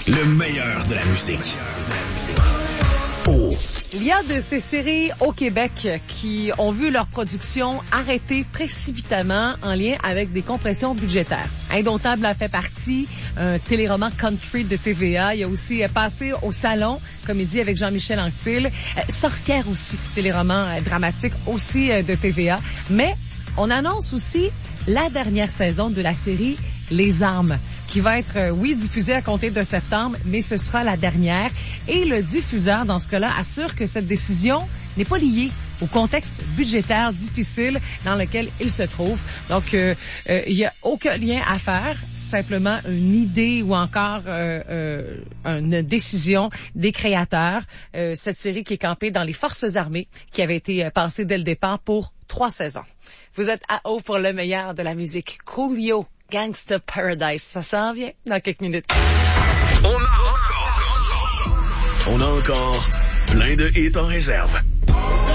Le meilleur de la musique. Oh. Il y a de ces séries au Québec qui ont vu leur production arrêtée précipitamment en lien avec des compressions budgétaires. Indomptable a fait partie, un téléroman country de TVA. Il y a aussi Passé au salon, comédie avec Jean-Michel Anctil. Sorcière aussi, téléroman dramatique aussi de TVA. Mais on annonce aussi la dernière saison de la série Les Armes, qui va être, diffusée à compter de septembre, mais ce sera la dernière. Et le diffuseur, dans ce cas-là, assure que cette décision n'est pas liée au contexte budgétaire difficile dans lequel il se trouve. Donc, il n'y a aucun lien à faire, simplement une idée ou encore une décision des créateurs. Cette série qui est campée dans les Forces armées, qui avait été passée dès le départ pour 3 saisons. Vous êtes à haut pour le meilleur de la musique. Coolio, Gangsta Paradise. Ça s'en vient dans quelques minutes. On a encore plein de hits en réserve.